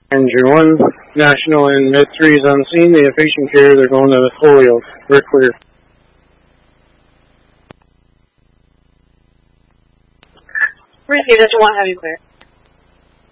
Ranger 1, National and Med 3 is on scene. They have patient care. They're going to Holyoke. We're clear. Receive this one, have you clear?